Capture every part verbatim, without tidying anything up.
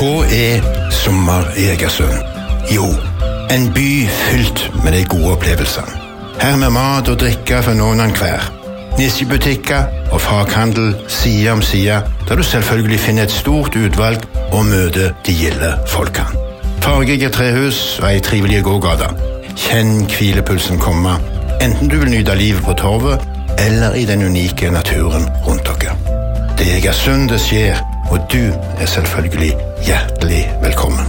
Hva er sommer i Egersund? Jo, en by fylt med de gode opplevelsene. Her med mat og drikke for noen av hver. Nisjebutikker og faghandel side om side, der du selvfølgelig finner et stort utvalg og møter de gilde folkene. Fargige trehus og ei trivelig gågata. Kjenn hvilepulsen komme, enten du vil nyte livet på torvet, eller i den unike naturen rundt dere. Det er Egersund det skjer, og du er selvfølgelig hjertelig velkommen.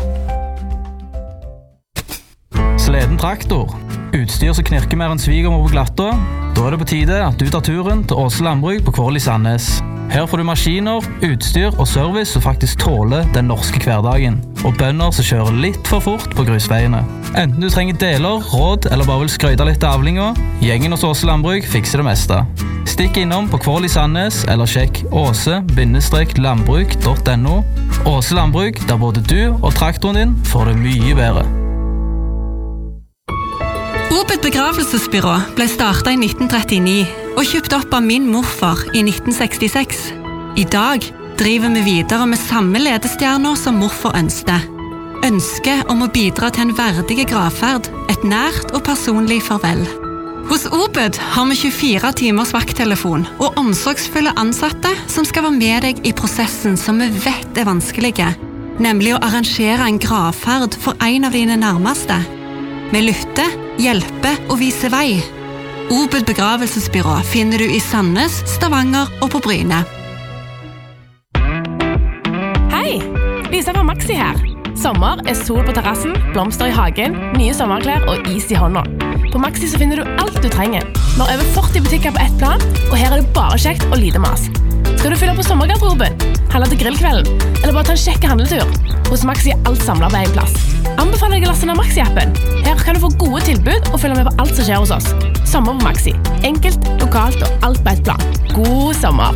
Sleden traktor. Utstyr som knirker mer enn svigermor på glatta. Da er det på tide at du tar turen til Åse Landbruk på Kål i Sandnes. Her får du maskiner, utstyr og service som faktisk tåler den norske hverdagen. Og bønder som kjører litt for fort på grusveiene. Enten du trenger deler, råd eller bare vil skrøyte litt av avlinga, gjengen hos Åse Landbruk fikser det meste. Stikk innom på Kål i Sandnes eller sjekk åse landbruk punktum no. Åse Landbruk, der både du og traktoren din får det mye bedre. Obed begravelsesbyrå ble startet i nitten trettini og kjøpt opp av min morfar i nitten sekstiseks. I dag driver vi videre med samme ledestjerner som morfar ønsket. Ønsket om å bidra til en verdig gravferd, et nært og personlig farvel. Hos Obed har vi tjuefire timers vakttelefon og omsorgsfulle ansatte som skal være med deg i prosessen som vi vet er vanskelige, nemlig å arrangere en gravferd for en av dine nærmeste. Vi lytter, hjelper og viser vei. Obed begravelsesbyrå finner du i Sandnes, Stavanger og på Bryne. Hei, Lisa fra Maxi her. Sommer er sol på terrassen, blomster i hagen, nye sommerklær og is i hånda. På Maxi så finner du alt du trenger. Vi har over førti butikker på ett plan, og her er det bare kjekt og lite mas. Skal du fylle på sommergarderoben, handle til grillkvelden, eller bare ta en kjekk handletur? Hos Maxi er alt samlet på en plass. Anbefaler deg å laste ned Maxi-appen. Her kan du få gode tilbud og følge med på alt som skjer hos oss. Sommer på Maxi. Enkelt, lokalt og alt på ett plan. God sommer!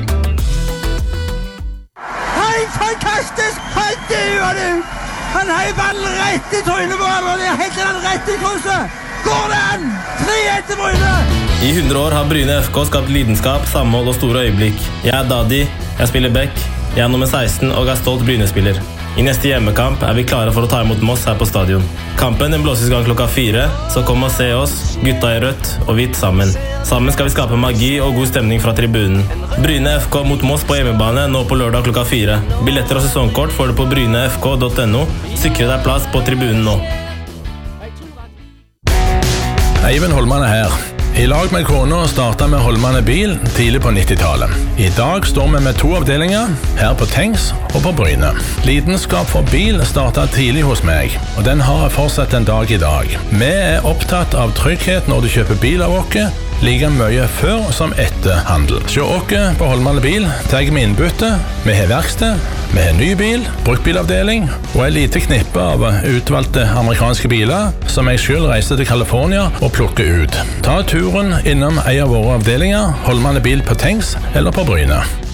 Hei, fantastisk! Han døver du! Han har ballen rett i trynet på ham, og det er helt den rett i krysset! Går det an? tre ett til Bryne! I hundre år har Bryne F K skapt lidenskap, samhold og store øyeblikk. Jeg er Dadi, jeg spiller back, jeg er nummer seksten og er stolt Bryne-spiller. I neste hjemmekamp er vi klare for å ta imot Moss her på stadion. Kampen den blåses i gang klokka fire, så kom og se oss, gutta i rødt og hvitt sammen. Sammen skal vi skape magi og god stemning fra tribunen. Bryne F K mot Moss på hjemmebane nå på lørdag klokka fire. Billetter og sesongkort får du på bryne f k punktum no. Sikre deg plass på tribunen nå. Eivind Holman er her. I lag med kona startet vi Holmane Bil tidlig på nittitallet. I dag står vi med to avdelinger, her på Tengs og på Bryne. Lidenskap for bil startet tidlig hos meg, og den har fortsatt en dag i dag. Vi er opptatt av trygghet når du kjøper bil av oss, like mye før som etter handel. Se oss på Holmane Bil, tar vi innbytte, vi har verksted, vi har ny bil, bruktbilavdeling og en lite knippe av utvalgte amerikanske biler som jeg selv reiste til California og plukker ut. Ta turen innom en av våre avdelinger, Holmane Bil på Tengs eller på Bryne.